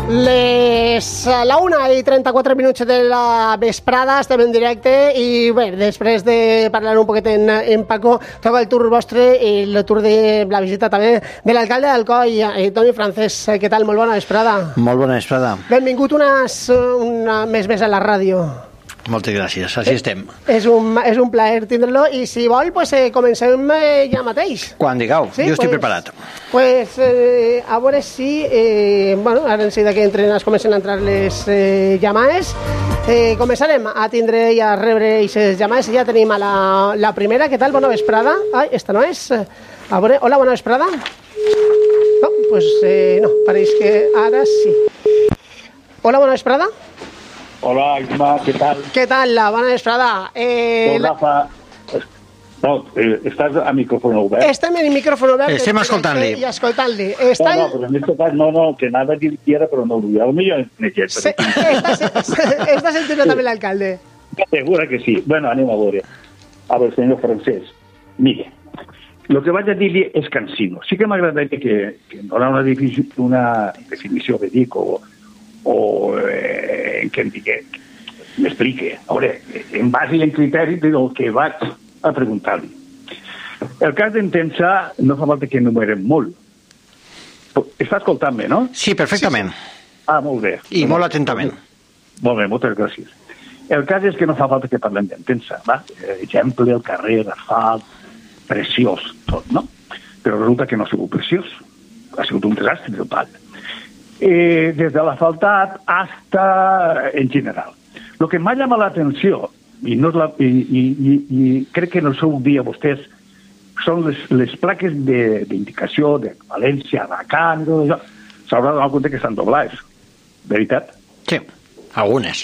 La 1:34 de la vesprada, estem en directe i bé, després de parlar un poquet en Paco, toca el tour vostre i el tour de la visita també de l'alcalde d'Alcoi, Toni Francesc. Què tal? Molt bona vesprada. Molt bona vesprada. Benvingut una més a la ràdio. Moltes gràcies, així estem. És un plaer tindre-lo i si vol, pues, comencem ja mateix. Quan digueu, sí, jo estic preparat. Pues, a veure si, ara en seguida que es comencen a entrar les llamades, començarem a tindre i a rebre aquestes llamades. Ja tenim a la primera. Què tal? Bona vesprada. Ai, esta no és. A veure, hola, bona vesprada. No, pues no, pareix que ara sí. Hola, bona vesprada. Hola, Isma, ¿qué tal? ¿Qué tal? Bona vesprada. Rafa, no, estàs a micròfon obert? Estem en micròfon obert. Estem escoltant-li. I escoltant-li. No, però en aquest cas, no, que anava a dir que era, però no ho diu. Potser Està sentint també l'alcalde. Segura que sí. Bueno, anem a veure. A veure, senyor Francesc, mire, el que vaig a dir-li és cansino. Sí que m'agradaria que donarà una definició que dic que m'explique, a veure, en base i en criteri del que vaig a preguntar-li. El cas d'Entença no fa falta que enumerem molt. Està escoltant-me, no? Sí, perfectament. Sí. Ah, molt bé. I molt atentament. Molt bé, moltes gràcies. El cas és que no fa falta que parlem d'Entença, va? Exemple, el carrer, asfalt, preciós, tot, no? Però resulta que no ha sigut preciós. Ha sigut un desastre total. Des de l'asfaltat hasta en general. El que m'ha llamat l'atenció, i crec que no s'ho dia vostès, són les plaques d'indicació de València, Alacant, tot això. S'haurà donat compte que estan doblades. Veritat? Sí, algunes.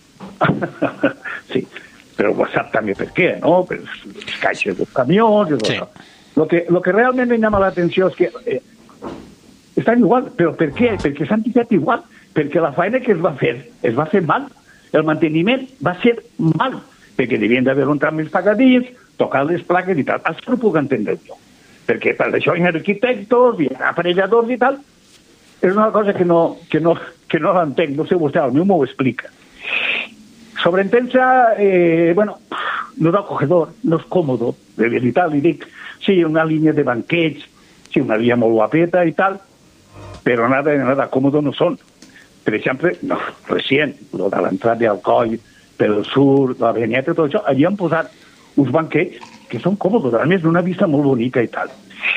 Sí, però sap també per què, no? Per les caixes dels camions i tot sí. Això. El que realment em llama l'atenció és que estan igual, però per què? Perquè s'han tirat igual, perquè la feina que es va fer mal, el manteniment va ser mal, perquè devien d'haver un tram més pagadís, tocar les plaques i tal. Això no puc entendre jo, perquè per això hi ha arquitectos i aparelladors i tal. És una cosa que no l'entenc, no sé vostè, al meu m'ho explica. Sobre Entença, no és acogedor, no és còmodo, de veritat, li dic, sí, una línia de banquets, sí, una via molt guapeta i tal, però nada còmodo no són. Per exemple, recient, el de l'entrada d'Alcoi, pel sur, la Benyeta, tot això, allí han posat uns banquets que són còmodos, a més d'una vista molt bonica i tal.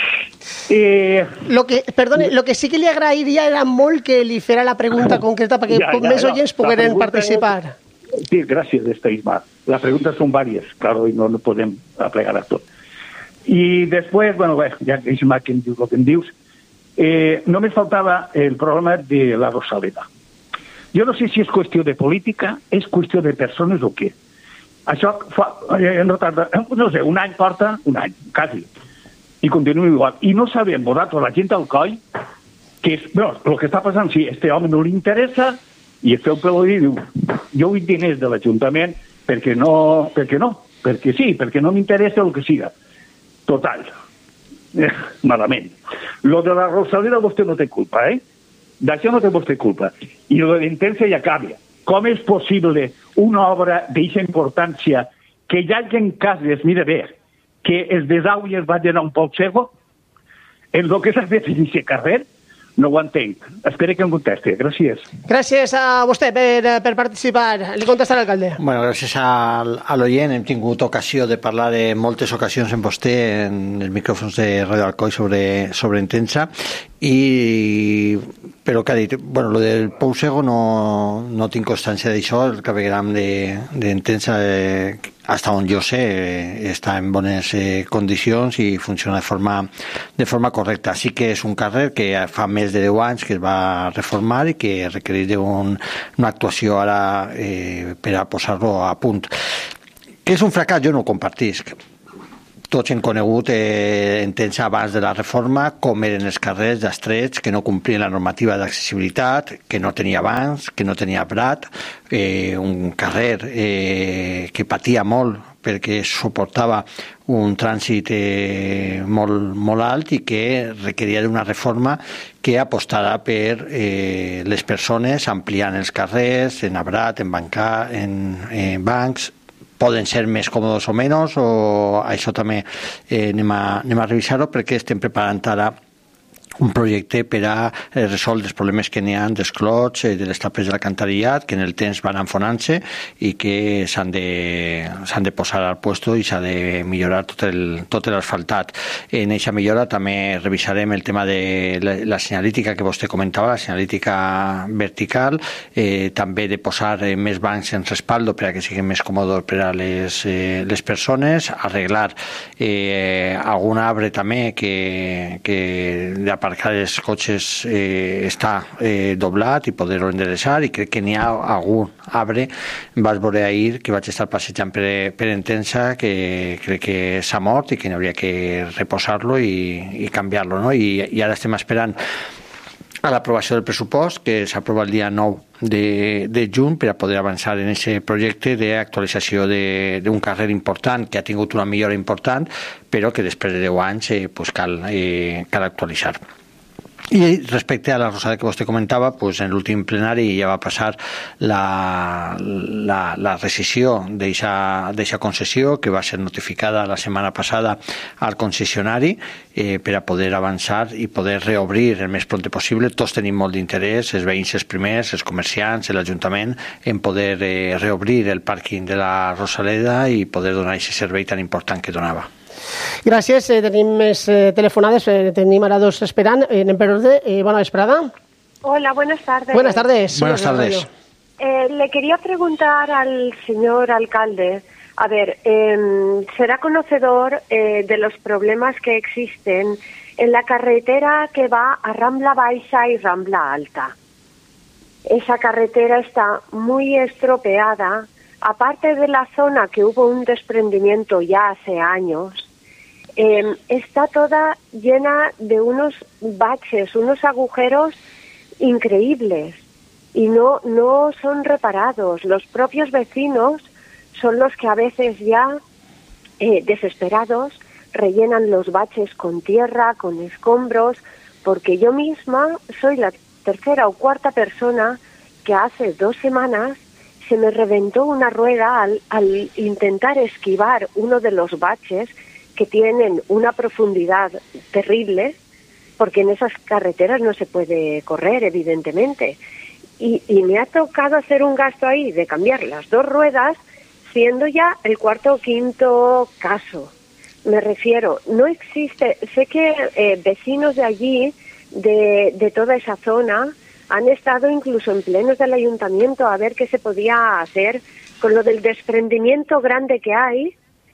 Lo que sí que li agrairia era molt que li fera la pregunta concreta perquè més oients pogueren participar. Sí, gràcies, Isma. Les preguntes són diverses, claro, i no podem aplegar a tot. I després, ja que Isma que em dius el que em dius, només faltava el problema de la Rosaleda. Jo no sé si és qüestió de política, és qüestió de persones o què. Això no tarda, no sé, un any porta, quasi, i continua igual. I no sabem, vosaltres, la gent d'Alcoi, que el que està passant, si a este home no li interessa, i es feu pel i diu, jo vull diners de l'Ajuntament perquè sí, perquè no m'interessa el que siga. Total. Malament. Lo de la Rosaleda vostè no té culpa, D'això no té vostè culpa. I lo de l'Entença ja canvia. Com és possible una obra d'aquesta importància que hi hagi cases, mira bé, que els desagües vagin a un poc cego? En el que s'ha fet en aquest carrer, no ho entenc. Espero que em contesti. Gràcies. Gràcies a vostè per participar. Li contesta l'alcalde. Bueno, gràcies a l'oient. Hem tingut ocasió de parlar de moltes ocasions amb vostè en els micròfons de Ràdio Alcoi sobre Entença. Però que ha dit, lo del Pou Cego no tinc constància d'això. El clavegram d'Entença, hasta on jo sé, està en bones condicions i funciona de forma correcta. Sí que és un carrer que fa més de 10 anys que es va reformar i que requereix una actuació ara per a posar-lo a punt. Que és un fracàs, jo no ho compartisc. Tots hem conegut Entença abans de la reforma com eren els carrers d'estrets que no complien la normativa d'accessibilitat, que no tenia bancs, que no tenia prat, un carrer que patia molt perquè suportava un trànsit molt alt i que requeria d'una reforma que apostara per les persones, ampliant els carrers, en arbrat, en bancs. Poden ser més còmodes o menys, o això també anem a revisar-ho, perquè estem preparant ara un projecte per a resoldre els problemes que n'hi ha dels clots, de les tapes de l'alcantarillat, que en el temps van enfonant-se i que s'han de posar al puesto i s'ha de millorar tot l'asfaltat. En aquesta millora també revisarem el tema de la senyalítica que vostè comentava, la senyalítica vertical, també de posar més bancs en respaldo per a que siguin més còmodes per a les persones, arreglar algun arbre també que d'aparcar els cotxes està doblat i poder-ho endereçar, i crec que n'hi ha algun arbre, vaig veure ahir que vaig estar passejant per Entença, que crec que s'ha mort i que n'hauria que reposar-lo i canviar-lo, no? I ara estem esperant a l'aprovació del pressupost, que s'aprova el dia 9 de juny, per a poder avançar en aquest projecte d'actualització d'un carrer important que ha tingut una millora important, però que després de 10 anys cal actualitzar. I respecte a la rosada que vostè comentava, en l'últim plenari ja va passar la rescissió d'aquesta concessió, que va ser notificada la setmana passada al concessionari, per a poder avançar i poder reobrir el més pront possible. Tots tenim molt d'interès, els veïns els primers, els comerciants, l'Ajuntament, en poder reobrir el pàrquing de la Rosaleda i poder donar aquest servei tan important que donava. Gràcies. Tenim més telefonades. Tenim ara dos esperant. Anem per ordre. Bona vesprada. Hola, buenas tardes. Buenas tardes. Buenas tardes. Le quería preguntar al señor alcalde, a ver, ¿será conocedor de los problemas que existen en la carretera que va a Rambla Baixa y Rambla Alta? Esa carretera está muy estropeada. Aparte de la zona que hubo un desprendimiento ya hace años, está toda llena de unos baches, unos agujeros increíbles, y no son reparados. Los propios vecinos son los que a veces ya, desesperados, rellenan los baches con tierra, con escombros, porque yo misma soy la tercera o cuarta persona que hace 2 semanas se me reventó una rueda al intentar esquivar uno de los baches que tienen una profundidad terrible, porque en esas carreteras no se puede correr, evidentemente. Y me ha tocado hacer un gasto ahí de cambiar las 2 ruedas, siendo ya el 4º o 5º caso. Me refiero, no existe, sé que vecinos de allí, de toda esa zona, han estado incluso en plenos del ayuntamiento a ver qué se podía hacer con lo del desprendimiento grande que hay,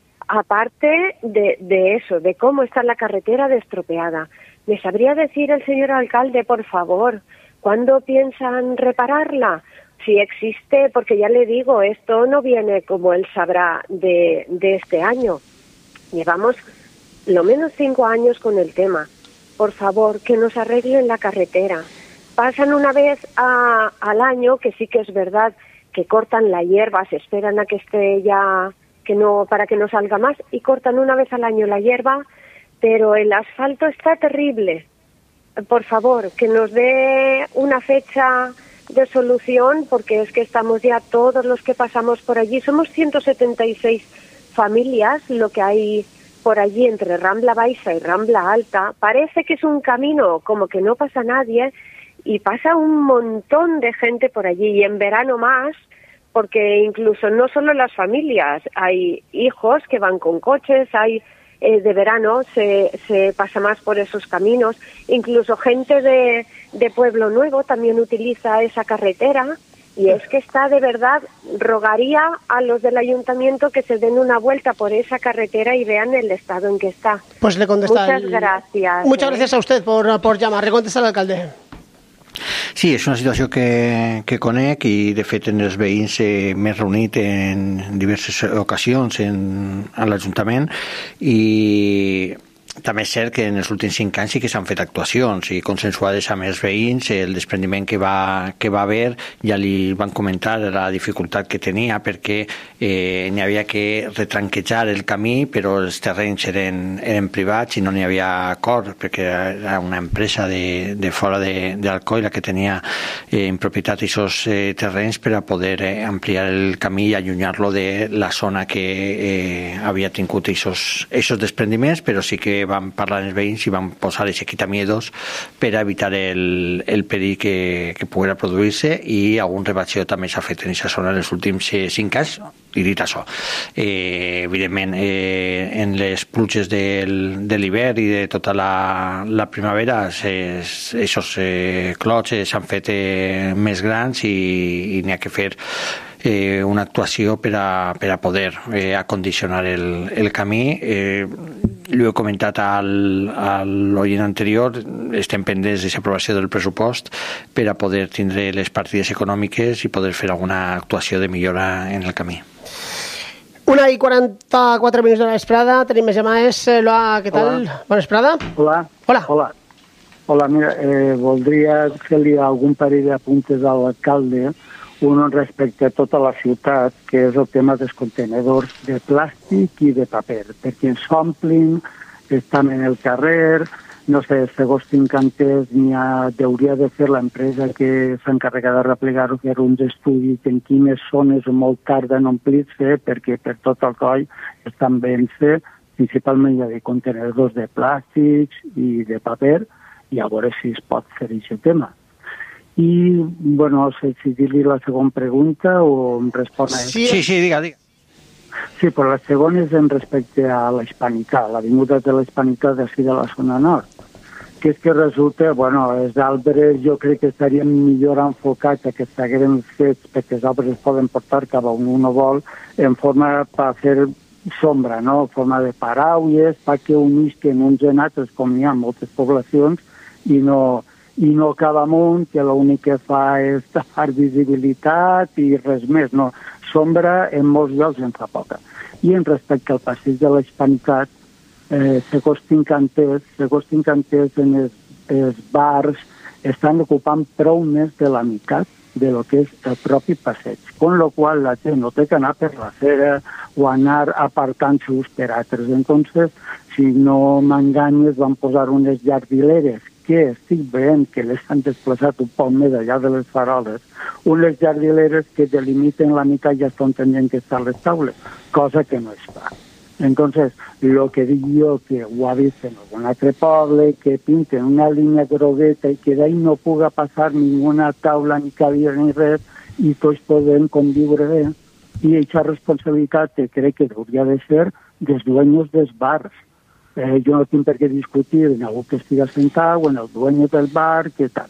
aparte de eso, de cómo está la carretera destropeada. ¿Me sabría decir el señor alcalde, por favor, cuándo piensan repararla? Si existe, porque ya le digo, esto no viene, como él sabrá, de este año. Llevamos lo menos 5 años con el tema. Por favor, que nos arreglen la carretera. Pasan una vez al año, que sí que es verdad que cortan la hierba, se esperan a que esté ya, para que no salga más, y cortan una vez al año la hierba, pero el asfalto está terrible. Por favor, que nos dé una fecha de solución, porque es que estamos ya todos los que pasamos por allí, somos 176 familias lo que hay por allí entre Rambla Baixa y Rambla Alta. Parece que es un camino como que no pasa nadie, y pasa un montón de gente por allí, y en verano más, porque incluso no solo las familias, hay hijos que van con coches, hay de verano se pasa más por esos caminos, incluso gente de Pueblo Nuevo también utiliza esa carretera, y es que está, de verdad, rogaría a los del ayuntamiento que se den una vuelta por esa carretera y vean el estado en que está. Pues le contesta. Muchas gracias. Muchas gracias a usted por llamar. Le contesta el alcalde. Sí, és una situació que conec, i de fet en els veïns m'he reunit en diverses ocasions a l'Ajuntament, i també és cert que en els últims 5 anys sí que s'han fet actuacions i consensuades amb els veïns. El desprendiment que va haver, ja li van comentar la dificultat que tenia perquè n'hi havia que retranquejar el camí, però els terrenys eren privats i no n'hi havia acord perquè era una empresa de fora d'Alcoi la que tenia en propietat aquests terrenys per a poder ampliar el camí i allunyar-lo de la zona que havia tingut aquests desprendiments, però sí que van parlar els veïns i van posar els quitamiedos per a evitar el perill que poguera produir-se, i algun rebatxeo també s'ha fet en aquesta zona en els últims 5 anys. I dit això, evidentment en les pluges de l'hivern i de tota la primavera aquests clots s'han fet més grans i n'hi ha que fer una actuació per a poder acondicionar el camí. L'ho he comentat a l'oient anterior, estem pendents de l'aprovació del pressupost per a poder tindre les partides econòmiques i poder fer alguna actuació de millora en el camí. 1:44 minuts de la vesprada, tenim més llamades. Loa, què tal? Hola. Bona vesprada. Hola, mira, voldria fer-li algun parell d'apuntes a l'alcalde, un respecte a tota la ciutat, que és el tema dels contenedors de plàstic i de paper, perquè ens omplin, estan en el carrer, no sé, segons tinc entès, hauria de fer l'empresa que s'encarrega de replegar-ho, fer uns estudis en quines zones molt tarda en omplir-se, perquè per tot el coll estan ben-se, principalment hi ha de contenedors de plàstics i de paper, i a veure si es pot fer aquest tema. I, bueno, no sé si dir-li la segona pregunta o em respon a Sí, diga. Sí, però la segona és en respecte a l'Hispanitat, l'avinguda de l'Hispanitat d'ací de la zona nord, que és que resulta, bueno, els arbres jo crec que estarien millor enfocats a que s'hagueren fet, perquè els arbres es poden portar cap a on uno vol, en forma per fer sombra, no? En forma de paraules, perquè unisquen uns en altres, com hi ha moltes poblacions, i no cada amunt, que l'únic que fa és tapar visibilitat i res més, no. Sombra en molts llocs en fa poca. I en respecte al passeig de l'Hispanitat, segons tinc entès en els bars estan ocupant prou més de la meitat de lo que és el propi passeig, con lo qual la gent no té que anar per l'acera o anar apartant-se per altres. Entonces, si no m'enganyes, van posar unes jardineres que estic veient que les han desplaçat un poc més allà de les faroles, unes jardineres que delimiten la mica i ja estan tenint que estar les taules, cosa que no es fa. Entonces, lo que dic jo, que ho ha vist en algun altre poble, que pinten una línia grogueta i que d'ahí no puga passar ninguna taula, ni cadira, ni res, i tots podem conviure bé. I aquesta responsabilitat crec que hauria de ser dels dueños dels bars. Jo no tinc per què discutir en algú que estigui sentat o en el dueño del bar, què tal.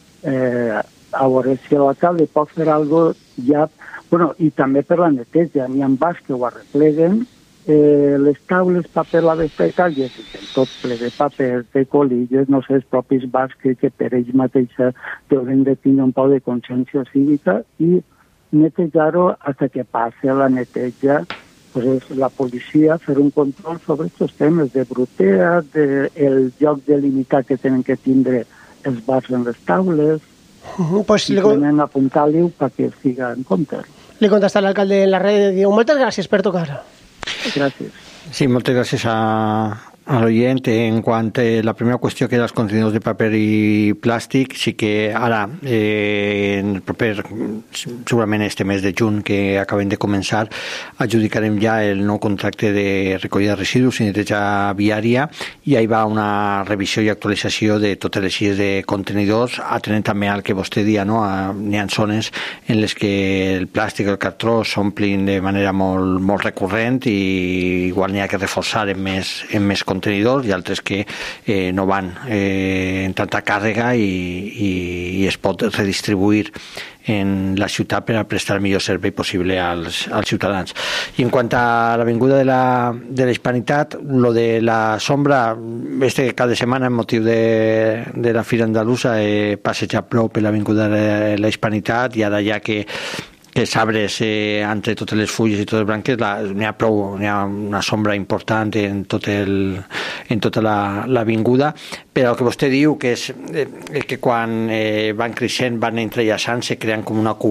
A veure si l'alcalde pot fer alguna cosa ja... Bueno, i també per la neteja. N'hi ha bars que ho arrepleguen, les taules, paper, la vesta i tal, i és tot ple de paper, de colilles, no sé, els propis bars que per ells mateixos deuen de tenir un poc de consciència cívica i netejar-ho fins que passi la neteja. Pues la policia fer un control sobre aquests temes de brutea, del lloc delimitat que tenen que tindre els bars en les taules, simplement apuntar-li perquè siga en compte. Li contesta l'alcalde en la red i diu, moltes gràcies per tocar. Gràcies. Sí, moltes gràcies a l'oient. En quant a la primera qüestió, que era els contenidors de paper i plàstic, sí que ara, en el proper, segurament este mes de juny que acabem de començar, adjudicarem ja el nou contracte de recollida de residus i neteja viària, i ahí va una revisió i actualització de totes les illes de contenidors, atenent també al que vostè dia, no? N'hi ha zones en les que el plàstic o el cartró s'omplin de manera molt recurrent i igual n'hi ha que reforçar en més contenidors, i altres que no van en tanta càrrega i es pot redistribuir en la ciutat per a prestar el millor servei possible als ciutadans. I en quant a l'avinguda de la Hispanitat, lo de la sombra, cada setmana en motiu de la Fira Andalusa he passejat prou per l'avinguda de la Hispanitat, i ara ja que els arbres entre totes les fulles i totes les branques n'hi ha una sombra important en tota l'avinguda, però el que vostè diu que és que quan van creixent van entrellaçant, se creen com una